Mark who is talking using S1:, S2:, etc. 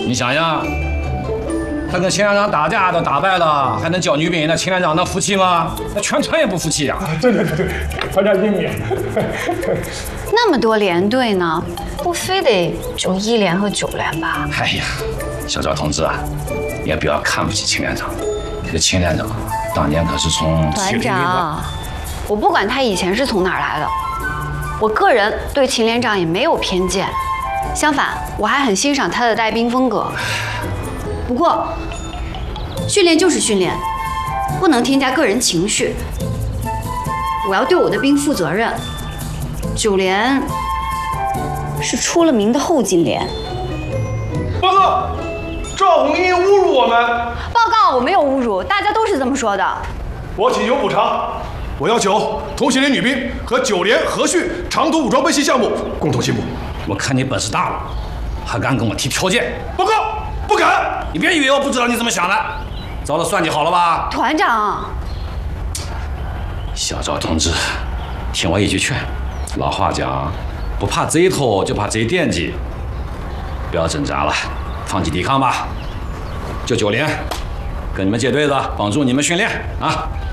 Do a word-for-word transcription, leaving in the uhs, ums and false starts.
S1: 你想想，他跟秦连长打架都打败了，还能教女兵，那秦连长能服气吗？那全团也不服气呀！
S2: 对对对对，团长英明。
S3: 那么多连队呢，不非得就一连和九连吧？
S1: 哎呀，小赵同志啊，也不要看不起秦连长。这秦连长当年可是从
S3: 团长，我不管他以前是从哪儿来的，我个人对秦连长也没有偏见，相反，我还很欣赏他的带兵风格。不过，训练就是训练，不能添加个人情绪。我要对我的兵负责任。九连是出了名的后进连。
S2: 报告，赵红英侮辱我们。
S3: 报告，我没有侮辱，大家都是这么说的。
S2: 我请求补偿。我要求同心连女兵和九连合训长途武装奔袭项目共同进步。
S1: 我看你本事大了，还敢跟我提条件？
S2: 报告，不敢。
S1: 你别以为我不知道你怎么想的，早都算计好了吧？
S3: 团长，
S1: 小赵同志，听我一句劝，老话讲，不怕贼偷，就怕贼惦记。不要挣扎了，放弃抵抗吧。就九连，跟你们结对子，帮助你们训练啊！